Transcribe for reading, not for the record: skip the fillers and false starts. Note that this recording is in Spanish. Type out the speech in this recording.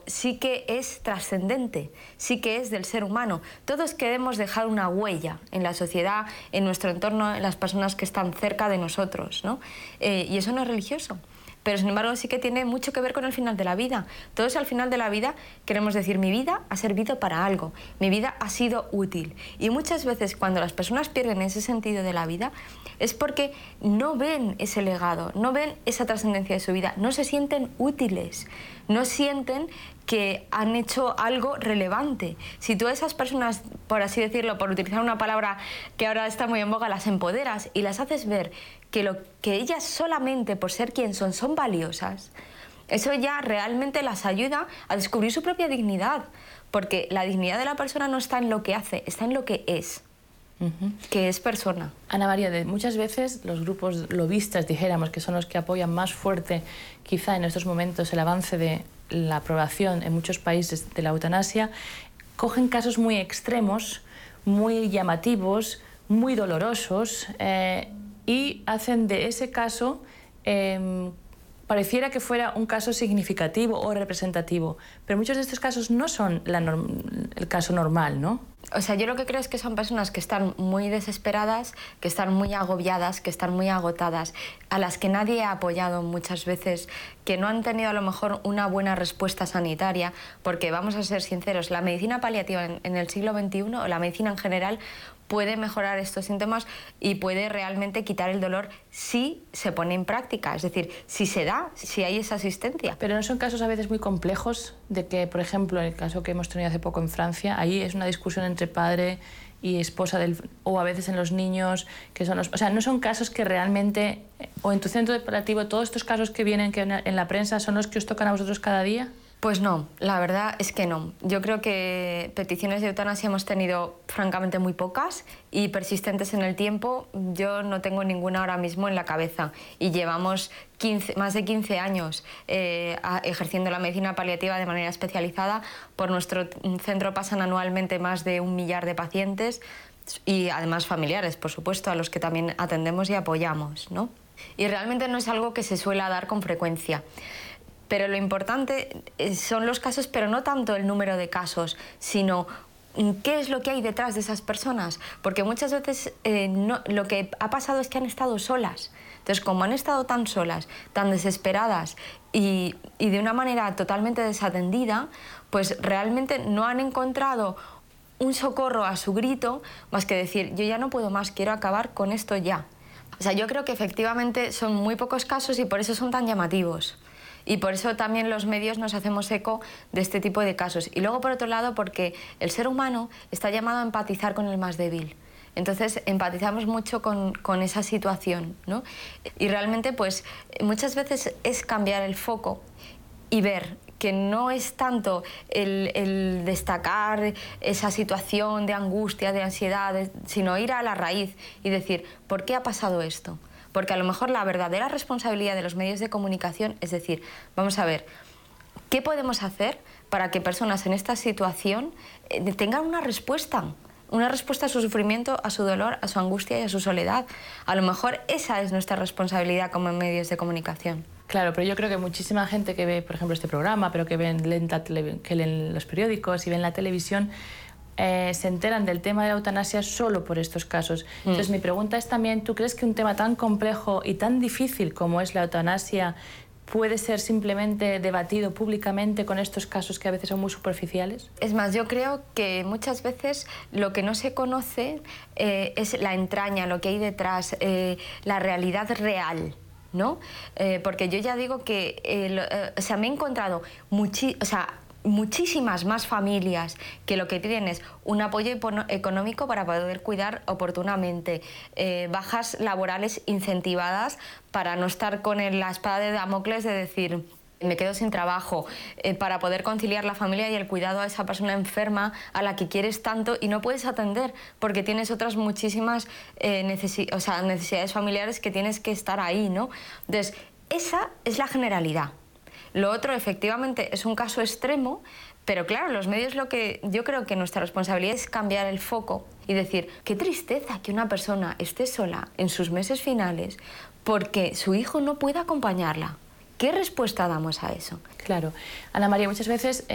sí que es trascendente, sí que es del ser humano. Todos queremos dejar una huella en la sociedad, en nuestro entorno, en las personas que están cerca de nosotros, ¿no? Y eso no es religioso. Pero, sin embargo, sí que tiene mucho que ver con el final de la vida. Todos al final de la vida queremos decir, mi vida ha servido para algo, mi vida ha sido útil. Y muchas veces cuando las personas pierden ese sentido de la vida es porque no ven ese legado, no ven esa trascendencia de su vida, no se sienten útiles, no sienten que han hecho algo relevante. Si tú a esas personas, por así decirlo, por utilizar una palabra que ahora está muy en boga, las empoderas y las haces ver que ellas solamente por ser quien son valiosas, eso ya realmente las ayuda a descubrir su propia dignidad, porque la dignidad de la persona no está en lo que hace, está en lo que es. Que es persona. Ana María, muchas veces los grupos lobistas, dijéramos, que son los que apoyan más fuerte quizá en estos momentos el avance de la aprobación en muchos países de la eutanasia, cogen casos muy extremos, muy llamativos, muy dolorosos y hacen de ese caso pareciera que fuera un caso significativo o representativo, pero muchos de estos casos no son el caso normal, ¿no? O sea, yo lo que creo es que son personas que están muy desesperadas, que están muy agobiadas, que están muy agotadas, a las que nadie ha apoyado muchas veces, que no han tenido a lo mejor una buena respuesta sanitaria, porque vamos a ser sinceros, la medicina paliativa en el siglo XXI, o la medicina en general, puede mejorar estos síntomas y puede realmente quitar el dolor si se pone en práctica, es decir, si se da, si hay esa asistencia. Pero no son casos a veces muy complejos de que, por ejemplo, en el caso que hemos tenido hace poco en Francia, ahí es una discusión entre padre y esposa o a veces en los niños, que son o sea, no son casos que realmente, o en tu centro de paliativo, todos estos casos que vienen en la prensa son los que os tocan a vosotros cada día. Pues no, la verdad es que no. Yo creo que peticiones de eutanasia hemos tenido francamente muy pocas y persistentes en el tiempo yo no tengo ninguna ahora mismo en la cabeza y llevamos más de 15 años ejerciendo la medicina paliativa de manera especializada. Por nuestro centro pasan anualmente más de 1 millar de pacientes y además familiares, por supuesto, a los que también atendemos y apoyamos, ¿no? Y realmente no es algo que se suele dar con frecuencia. Pero lo importante son los casos, pero no tanto el número de casos, sino qué es lo que hay detrás de esas personas. Porque muchas veces lo que ha pasado es que han estado solas. Entonces, como han estado tan solas, tan desesperadas y de una manera totalmente desatendida, pues realmente no han encontrado un socorro a su grito, más que decir, yo ya no puedo más, quiero acabar con esto ya. O sea, yo creo que efectivamente son muy pocos casos y por eso son tan llamativos. Y por eso también los medios nos hacemos eco de este tipo de casos. Y luego, por otro lado, porque el ser humano está llamado a empatizar con el más débil. Entonces, empatizamos mucho con esa situación, ¿no? Y realmente, pues, muchas veces es cambiar el foco y ver que no es tanto el destacar esa situación de angustia, de ansiedad, sino ir a la raíz y decir, ¿por qué ha pasado esto? Porque a lo mejor la verdadera responsabilidad de los medios de comunicación es decir, vamos a ver, ¿qué podemos hacer para que personas en esta situación tengan una respuesta a su sufrimiento, a su dolor, a su angustia y a su soledad? A lo mejor esa es nuestra responsabilidad como medios de comunicación. Claro, pero yo creo que muchísima gente que ve, por ejemplo, este programa, pero que leen los periódicos y ven la televisión, se enteran del tema de la eutanasia solo por estos casos. Entonces, mi pregunta es también, ¿tú crees que un tema tan complejo y tan difícil como es la eutanasia puede ser simplemente debatido públicamente con estos casos que a veces son muy superficiales? Es más, yo creo que muchas veces lo que no se conoce es la entraña, lo que hay detrás, la realidad real, ¿no? Porque yo ya digo que o sea, me he encontrado muchísimas más familias que lo que tienen es un apoyo económico para poder cuidar oportunamente, bajas laborales incentivadas para no estar con la espada de Damocles de decir me quedo sin trabajo, para poder conciliar la familia y el cuidado a esa persona enferma a la que quieres tanto y no puedes atender porque tienes otras muchísimas necesidades familiares que tienes que estar ahí, ¿no? Entonces, esa es la generalidad. Lo otro, efectivamente, es un caso extremo, pero claro, los medios yo creo que nuestra responsabilidad es cambiar el foco y decir, qué tristeza que una persona esté sola en sus meses finales porque su hijo no puede acompañarla. ¿Qué respuesta damos a eso? Claro. Ana María, muchas veces